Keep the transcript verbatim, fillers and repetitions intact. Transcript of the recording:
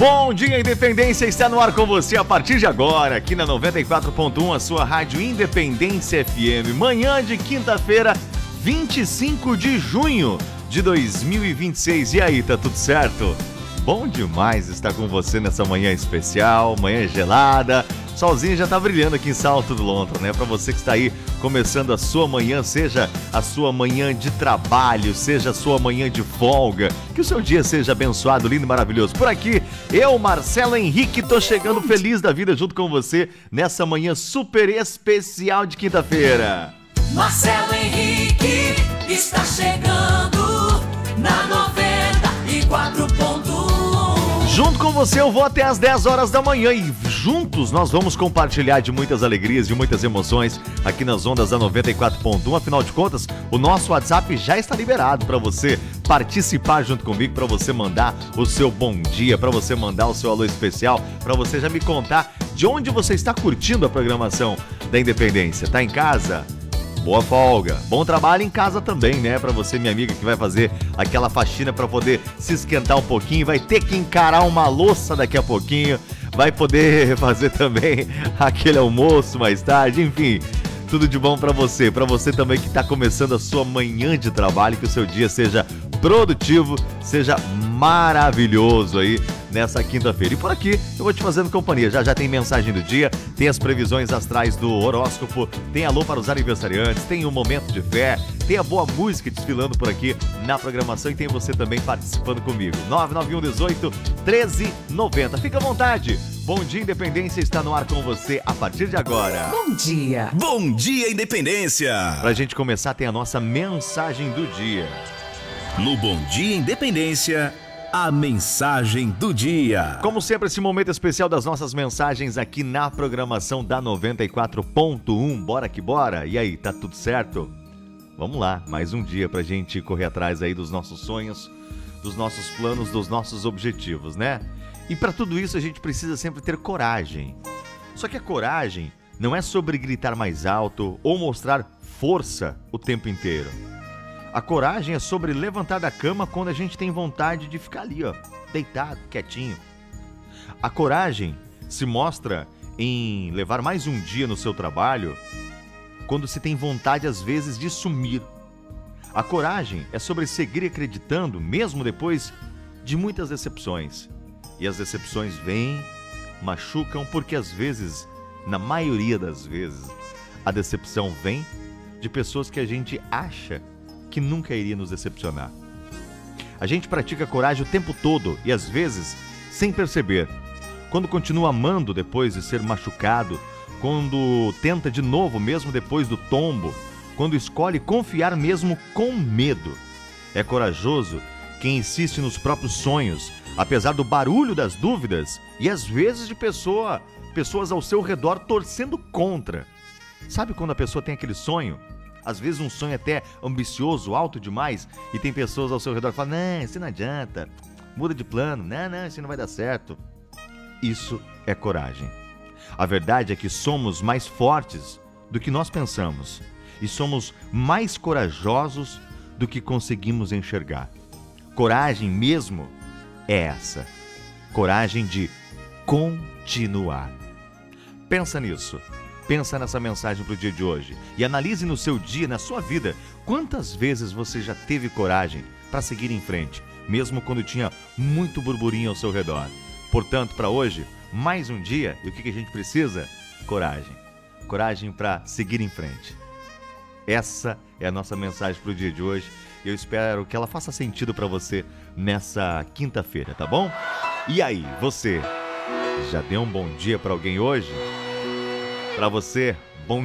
Bom dia, Independência está no ar com você a partir de agora, aqui na noventa e quatro ponto um, a sua rádio Independência F M. Manhã de quinta-feira, vinte e cinco de junho de dois mil e vinte e seis. E aí, tá tudo certo? Bom demais estar com você nessa manhã especial, manhã gelada. Solzinho já tá brilhando aqui em Salto do Lontra, né? Pra você que está aí começando a sua manhã, seja a sua manhã de trabalho, seja a sua manhã de folga, que o seu dia seja abençoado, lindo e maravilhoso. Por aqui, eu, Marcelo Henrique, tô chegando feliz da vida junto com você nessa manhã super especial de quinta-feira. Marcelo Henrique está chegando na noventa e quatro ponto um. Junto com você eu vou até às dez horas da manhã e juntos nós vamos compartilhar de muitas alegrias, de muitas emoções aqui nas ondas da noventa e quatro ponto um. Afinal de contas, o nosso WhatsApp já está liberado para você participar junto comigo, para você mandar o seu bom dia, para você mandar o seu alô especial, para você já me contar de onde você está curtindo a programação da Independência. Tá em casa? Boa folga, bom trabalho em casa também, né? Pra você, minha amiga, que vai fazer aquela faxina pra poder se esquentar um pouquinho, vai ter que encarar uma louça daqui a pouquinho, vai poder fazer também aquele almoço mais tarde, enfim, tudo de bom pra você. Pra você também que tá começando a sua manhã de trabalho, que o seu dia seja produtivo, seja maravilhoso aí nessa quinta-feira. E por aqui eu vou te fazendo companhia. Já já tem mensagem do dia, tem as previsões astrais do horóscopo, tem alô para os aniversariantes, tem o momento de fé, tem a boa música desfilando por aqui na programação e tem você também participando comigo. nove nove um, dezoito, treze, noventa. Fica à vontade. Bom Dia Independência está no ar com você a partir de agora. Bom dia. Bom Dia Independência. Pra gente começar, tem a nossa mensagem do dia. No Bom Dia Independência, a mensagem do dia. Como sempre, esse momento especial das nossas mensagens aqui na programação da noventa e quatro ponto um. Bora que bora! E aí, tá tudo certo? Vamos lá, mais um dia pra gente correr atrás aí dos nossos sonhos, dos nossos planos, dos nossos objetivos, né? E pra tudo isso a gente precisa sempre ter coragem. Só que a coragem não é sobre gritar mais alto ou mostrar força o tempo inteiro. A coragem é sobre levantar da cama quando a gente tem vontade de ficar ali, ó, deitado, quietinho. A coragem se mostra em levar mais um dia no seu trabalho quando se tem vontade, às vezes, de sumir. A coragem é sobre seguir acreditando, mesmo depois de muitas decepções. E as decepções vêm, machucam, porque às vezes, na maioria das vezes, a decepção vem de pessoas que a gente acha que nunca iria nos decepcionar. A gente pratica coragem o tempo todo e às vezes sem perceber. Quando continua amando depois de ser machucado, quando tenta de novo mesmo depois do tombo, quando escolhe confiar mesmo com medo. É corajoso quem insiste nos próprios sonhos, apesar do barulho das dúvidas e às vezes de pessoa, pessoas ao seu redor torcendo contra. Sabe quando a pessoa tem aquele sonho? Às vezes um sonho até ambicioso, alto demais, e tem pessoas ao seu redor que falam, não, isso não adianta, muda de plano, não, não, isso não vai dar certo. Isso é coragem. A verdade é que somos mais fortes do que nós pensamos e somos mais corajosos do que conseguimos enxergar. Coragem mesmo é essa, coragem de continuar. Pensa nisso. Pensa nessa mensagem para o dia de hoje e analise no seu dia, na sua vida, quantas vezes você já teve coragem para seguir em frente, mesmo quando tinha muito burburinho ao seu redor. Portanto, para hoje, mais um dia, e o que a gente precisa? Coragem. Coragem para seguir em frente. Essa é a nossa mensagem para o dia de hoje e eu espero que ela faça sentido para você nessa quinta-feira, tá bom? E aí, você já deu um bom dia para alguém hoje? Para você, bom